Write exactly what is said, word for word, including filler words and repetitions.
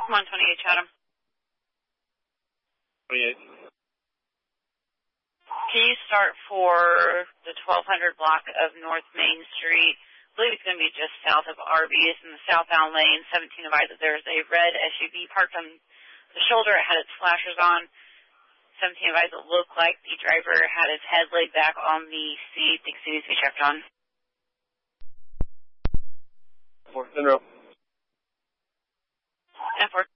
one twenty-eight, Chatham. twenty-eight. Can you start for the twelve hundred block of North Main Street? I believe it's going to be just south of Arby's in the southbound lane. seventeen advised that there's a red S U V parked on the shoulder. It had its flashers on. seventeen advised it looked like the driver had his head laid back on the seat. Thinks he needs to be checked on. Four, in row. And four.